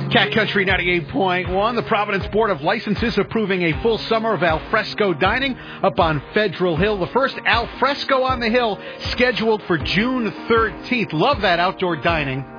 Cat Country 98.1, the Providence Board of Licenses approving a full summer of al fresco dining up on Federal Hill. The first al fresco on the hill scheduled for June 13th. Love that outdoor dining.